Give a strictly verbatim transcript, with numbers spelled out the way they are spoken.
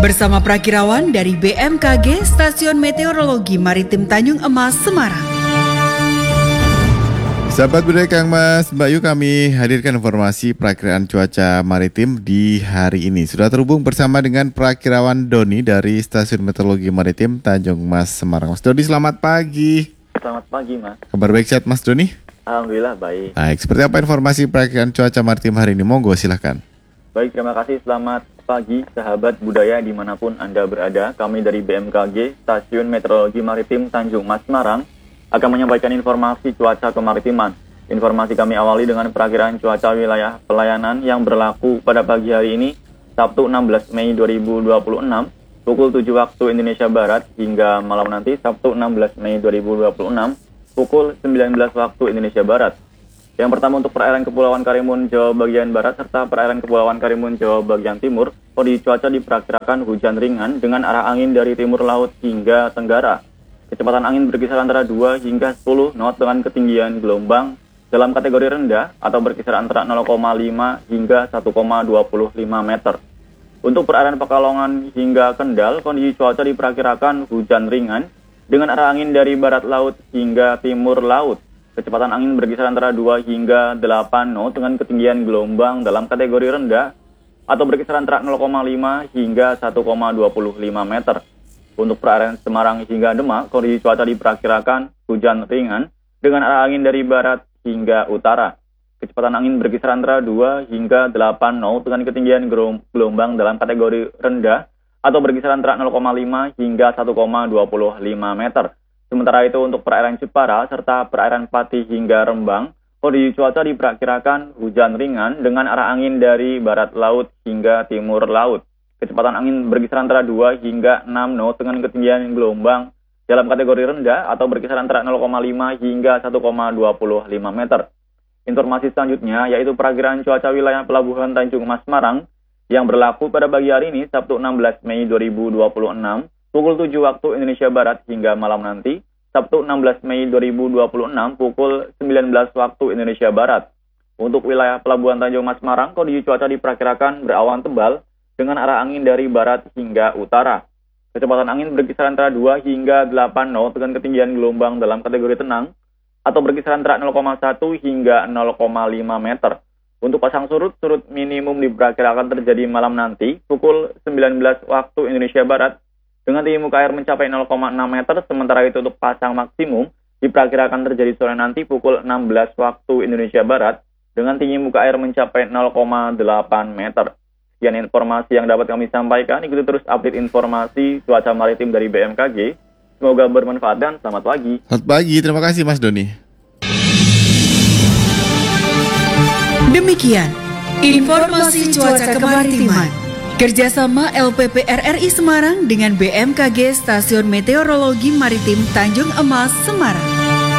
bersama Prakirawan dari B M K G Stasiun Meteorologi Maritim Tanjung Emas, Semarang. Sahabat budaya Kang Mas, Mbak Yu, kami hadirkan informasi perakiraan cuaca maritim di hari ini. Sudah terhubung bersama dengan Prakirawan Doni dari Stasiun Meteorologi Maritim Tanjung Mas, Semarang. Mas Doni, selamat pagi. Selamat pagi, Mas. Kabar baik, sehat Mas Doni? Alhamdulillah baik. Baik, seperti apa informasi perakiraan cuaca maritim hari ini? Monggo, silahkan. Baik, terima kasih. Selamat pagi, sahabat budaya dimanapun Anda berada. Kami dari B M K G Stasiun Meteorologi Maritim Tanjung Mas, Semarang akan menyampaikan informasi cuaca kemaritiman. Informasi kami awali dengan perakiraan cuaca wilayah pelayanan yang berlaku pada pagi hari ini, Sabtu enam belas Mei dua ribu dua puluh enam, pukul tujuh waktu Indonesia Barat, hingga malam nanti Sabtu enam belas Mei dua ribu dua puluh enam, pukul sembilan belas waktu Indonesia Barat. Yang pertama untuk perairan Kepulauan Karimun Jawa bagian Barat serta perairan Kepulauan Karimun Jawa bagian Timur, kondisi cuaca diperkirakan hujan ringan dengan arah angin dari timur laut hingga tenggara. Kecepatan angin berkisar antara dua hingga sepuluh knot dengan ketinggian gelombang dalam kategori rendah atau berkisar antara nol koma lima hingga satu koma dua lima meter. Untuk perairan Pekalongan hingga Kendal, kondisi cuaca diperkirakan hujan ringan dengan arah angin dari barat laut hingga timur laut. Kecepatan angin berkisar antara dua hingga delapan knot dengan ketinggian gelombang dalam kategori rendah atau berkisar antara nol koma lima hingga satu koma dua lima meter. Untuk perairan Semarang hingga Demak, kondisi cuaca diperkirakan hujan ringan dengan arah angin dari barat hingga utara. Kecepatan angin berkisar antara dua hingga delapan knot dengan ketinggian gelombang dalam kategori rendah atau berkisar antara nol koma lima hingga satu koma dua lima meter. Sementara itu untuk perairan Jepara serta perairan Pati hingga Rembang, kondisi cuaca diperkirakan hujan ringan dengan arah angin dari barat laut hingga timur laut. Kecepatan angin berkisar antara dua hingga enam knot dengan ketinggian gelombang dalam kategori rendah atau berkisar antara nol koma lima hingga satu koma dua lima meter. Informasi selanjutnya yaitu perakiraan cuaca wilayah Pelabuhan Tanjung Mas, Semarang yang berlaku pada pagi hari ini, Sabtu enam belas Mei dua ribu dua puluh enam, pukul tujuh waktu Indonesia Barat hingga malam nanti, Sabtu enam belas Mei dua ribu dua puluh enam, pukul sembilan belas waktu Indonesia Barat. Untuk wilayah Pelabuhan Tanjung Mas, Semarang, kondisi cuaca diperkirakan berawan tebal dengan arah angin dari barat hingga utara. Kecepatan angin berkisar antara dua hingga delapan knot dengan ketinggian gelombang dalam kategori tenang atau berkisar antara nol koma satu hingga nol koma lima meter. Untuk pasang surut, surut minimum diperkirakan terjadi malam nanti pukul sembilan belas waktu Indonesia Barat dengan tinggi muka air mencapai nol koma enam meter. Sementara itu untuk pasang maksimum diperkirakan terjadi sore nanti pukul enam belas waktu Indonesia Barat dengan tinggi muka air mencapai nol koma delapan meter. Sekian informasi yang dapat kami sampaikan. Ikuti terus update informasi cuaca maritim dari B M K G. Semoga bermanfaat dan selamat pagi. Selamat pagi, terima kasih Mas Doni. Demikian informasi cuaca kemaritiman kerjasama L P P R R I Semarang dengan B M K G Stasiun Meteorologi Maritim Tanjung Emas, Semarang.